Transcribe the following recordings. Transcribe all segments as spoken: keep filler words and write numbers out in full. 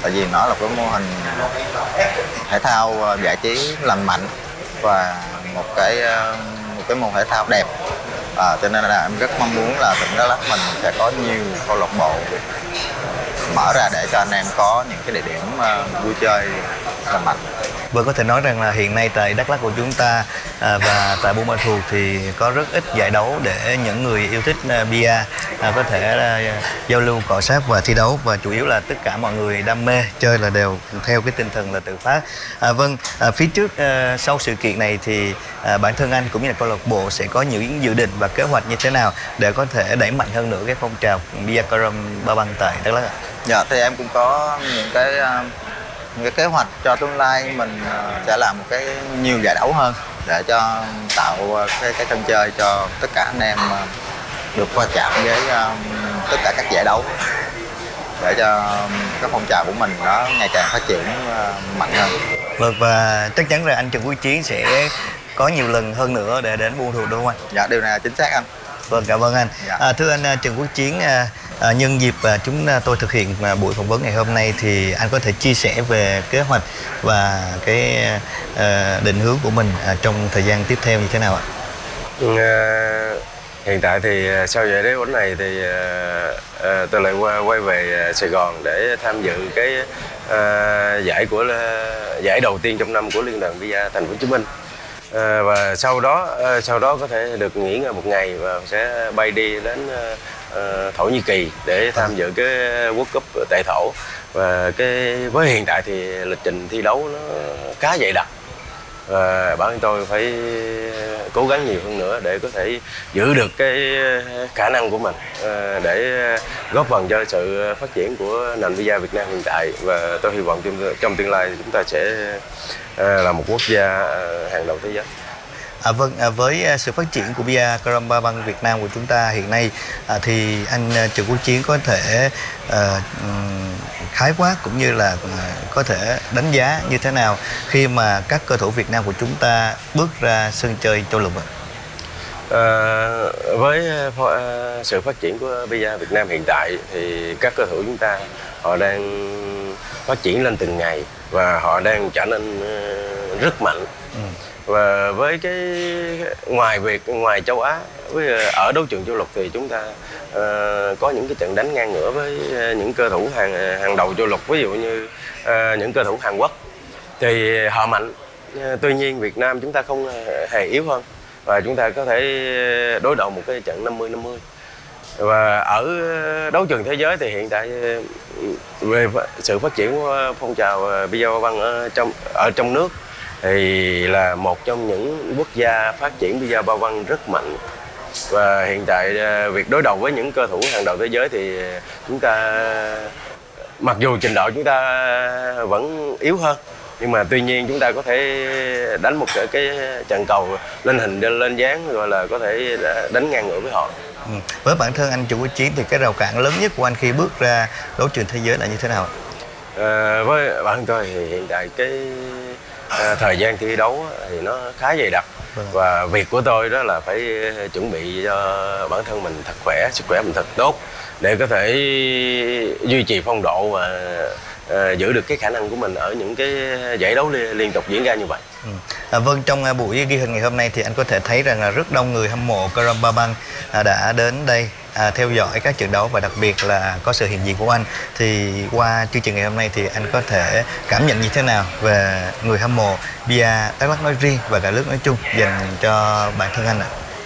tại vì nó là cái mô hình thể thao giải trí lành mạnh và một cái một cái môn thể thao đẹp, à, cho nên là em rất mong muốn là tỉnh Đắk Lắk mình sẽ có nhiều câu lạc bộ mở ra để cho anh em có những cái địa điểm uh, vui chơi lành mạnh. Vâng, có thể nói rằng là hiện nay tại Đắk Lắk của chúng ta à, và tại Buôn Ma Thuột thì có rất ít giải đấu để những người yêu thích uh, bia à, có thể uh, giao lưu, cọ sát và thi đấu, và chủ yếu là tất cả mọi người đam mê chơi là đều theo cái tinh thần là tự phát. À, vâng, à, phía trước uh, sau sự kiện này thì uh, bản thân anh cũng như là câu lạc bộ sẽ có những dự định và kế hoạch như thế nào để có thể đẩy mạnh hơn nữa cái phong trào bia Carrom-Ba-Băng tại Đắk Lắk ạ? Dạ, thì em cũng có những cái uh, những cái kế hoạch cho tương lai mình uh, sẽ làm một cái nhiều giải đấu hơn để cho tạo uh, cái cái sân chơi cho tất cả anh em uh, được qua chạm với uh, tất cả các giải đấu để cho cái phong trào của mình nó ngày càng phát triển uh, mạnh hơn. Vâng, và chắc chắn là anh Trần Quốc Chiến sẽ có nhiều lần hơn nữa để đến Buôn Ma Thuột, đúng không anh? Dạ, điều này là chính xác anh. Vâng, cảm ơn anh. Dạ. À, thưa anh Trần Quốc Chiến, à, à, nhân dịp à, chúng tôi thực hiện à, buổi phỏng vấn ngày hôm nay thì anh có thể chia sẻ về kế hoạch và cái à, định hướng của mình à, trong thời gian tiếp theo như thế nào ạ? À, hiện tại thì sau giải đấu này thì à, à, tôi lại qua quay về Sài Gòn để tham dự cái à, giải của giải đầu tiên trong năm của Liên đoàn Bia Thành phố Hồ Chí Minh. À, và sau đó à, sau đó có thể được nghỉ một ngày và sẽ bay đi đến à, Thổ Nhĩ Kỳ để tham dự cái World Cup tại Thổ. Và cái với hiện tại thì lịch trình thi đấu nó khá dày đặc và bản thân tôi phải cố gắng nhiều hơn nữa để có thể giữ được cái khả năng của mình à, để góp phần cho sự phát triển của nền bia Việt Nam hiện tại. Và tôi hy vọng trong, trong tương lai chúng ta sẽ à, là một quốc gia hàng đầu thế giới. À, vâng, à, với sự phát triển của bia Carrom-Ba-Băng Việt Nam của chúng ta hiện nay à, thì anh Trần Quốc Chiến có thể à, khái quát cũng như là à, có thể đánh giá như thế nào khi mà các cầu thủ Việt Nam của chúng ta bước ra sân chơi châu lục ạ? À, với sự phát triển của bia Việt Nam hiện tại thì các cầu thủ chúng ta họ đang phát triển lên từng ngày và họ đang trở nên rất mạnh. Ừ. Và với cái ngoài việc ngoài châu Á, với ở đấu trường châu lục thì chúng ta uh, có những cái trận đánh ngang ngửa với những cơ thủ hàng hàng đầu châu lục, ví dụ như uh, những cơ thủ Hàn Quốc thì họ mạnh. Uh, tuy nhiên Việt Nam chúng ta không hề yếu hơn và chúng ta có thể đối đầu một cái trận năm mươi năm mươi. Và ở đấu trường thế giới thì hiện tại về sự phát triển của phong trào bia Ba-băng ở trong ở trong nước thì là một trong những quốc gia phát triển bia Ba-băng rất mạnh. Và hiện tại việc đối đầu với những cơ thủ hàng đầu thế giới thì chúng ta mặc dù trình độ chúng ta vẫn yếu hơn, nhưng mà tuy nhiên chúng ta có thể đánh một cái, cái trận cầu lên hình lên dáng, gọi là có thể đánh ngang ngửa với họ. Ừ. Với bản thân anh Trần Quốc Chiến thì cái rào cản lớn nhất của anh khi bước ra đấu trường thế giới là như thế nào? À, với bản thân tôi thì hiện tại cái à, thời gian thi đấu thì nó khá dày đặc. Vâng. Và việc của tôi đó là phải chuẩn bị cho bản thân mình thật khỏe, sức khỏe mình thật tốt để có thể duy trì phong độ và à, giữ được cái khả năng của mình ở những cái giải đấu liên, liên tục diễn ra như vậy. Ừ. À, vâng, trong buổi ghi hình ngày hôm nay thì anh có thể thấy rằng là rất đông người hâm mộ Carrom-Ba-Băng à, đã đến đây à, theo dõi các trận đấu và đặc biệt là có sự hiện diện của anh. Thì qua chương trình ngày hôm nay thì anh có thể cảm nhận như thế nào về người hâm mộ bia Đắk Lắk nói riêng và cả nước nói chung dành cho bản thân anh ạ?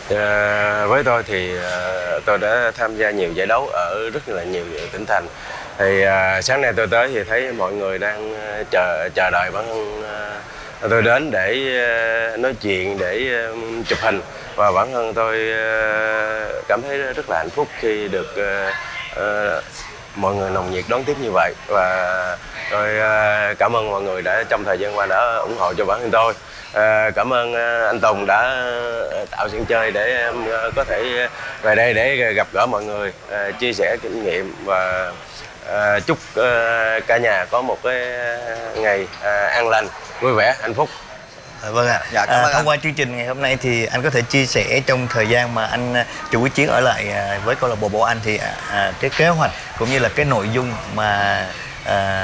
À, với tôi thì uh, tôi đã tham gia nhiều giải đấu ở rất là nhiều tỉnh thành. Thì uh, sáng nay tôi tới thì thấy mọi người đang uh, chờ chờ đợi bản thân uh, tôi đến để uh, nói chuyện, để uh, chụp hình. Và bản thân tôi uh, cảm thấy rất là hạnh phúc khi được uh, uh, mọi người nồng nhiệt đón tiếp như vậy. Và tôi uh, cảm ơn mọi người đã trong thời gian qua đã ủng hộ cho bản thân tôi. À, cảm ơn anh Tùng đã tạo sân chơi để em có thể về đây để gặp gỡ mọi người, à, chia sẻ kinh nghiệm và à, chúc à, cả nhà có một cái ngày à, an lành, vui vẻ, hạnh phúc. À, vâng ạ. Dạ, à, thông qua chương trình ngày hôm nay thì anh có thể chia sẻ trong thời gian mà anh Trần Quốc Chiến ở lại với câu lạc bộ Bảo Anh thì à, cái kế hoạch cũng như là cái nội dung mà à,